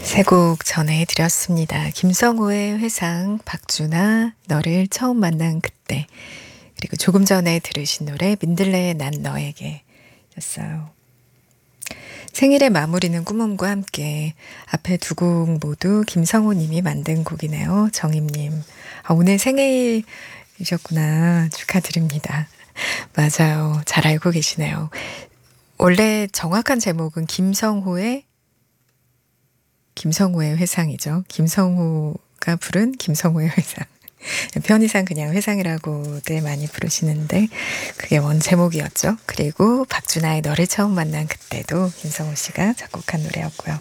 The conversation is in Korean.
세 곡 전해드렸습니다. 김성호의 회상, 박준하, 너를 처음 만난 그때, 그리고 조금 전에 들으신 노래 민들레의 난 너에게 였어요. 생일의 마무리는 꾸멈과 함께 앞에 두 곡 모두 김성호 님이 만든 곡이네요. 정임님. 오늘 생일이셨구나. 축하드립니다. 맞아요. 잘 알고 계시네요. 원래 정확한 제목은 김성호의 회상이죠. 김성호가 부른 김성호의 회상. 편의상 그냥 회상이라고들 많이 부르시는데 그게 원 제목이었죠. 그리고 박준하의 너를 처음 만난 그때도 김성호 씨가 작곡한 노래였고요.